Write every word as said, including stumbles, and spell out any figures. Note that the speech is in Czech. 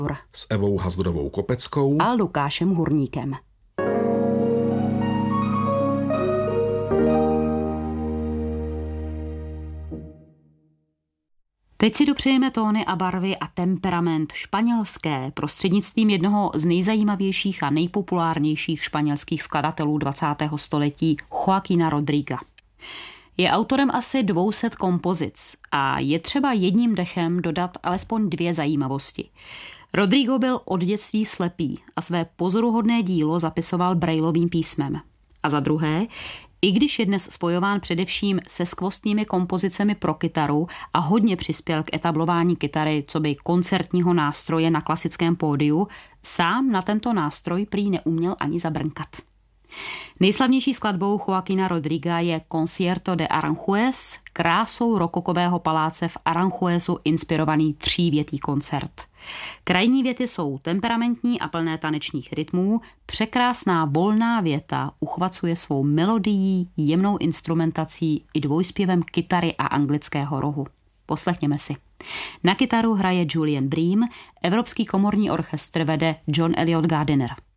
s Evou Hazdorovou Kopeckou a Lukášem Hurníkem. Teď si dopřejeme tóny a barvy a temperament španělské prostřednictvím jednoho z nejzajímavějších a nejpopulárnějších španělských skladatelů dvacátého století, Joaquina Rodriga. Je autorem asi dvou set kompozic a je třeba jedním dechem dodat alespoň dvě zajímavosti. Rodrigo byl od dětství slepý a své pozoruhodné dílo zapisoval brailovým písmem. A za druhé, i když je dnes spojován především se skvostnými kompozicemi pro kytaru a hodně přispěl k etablování kytary coby koncertního nástroje na klasickém pódiu, sám na tento nástroj prý neuměl ani zabrnkat. Nejslavnější skladbou Joaquina Rodriga je Concierto de Aranjuez, krásou rokokového paláce v Aranjuezu inspirovaný třívětý koncert. Krajní věty jsou temperamentní a plné tanečních rytmů, překrásná volná věta uchvacuje svou melodií, jemnou instrumentací i dvojspěvem kytary a anglického rohu. Poslechněme si. Na kytaru hraje Julian Bream, Evropský komorní orchestr vede John Eliot Gardiner.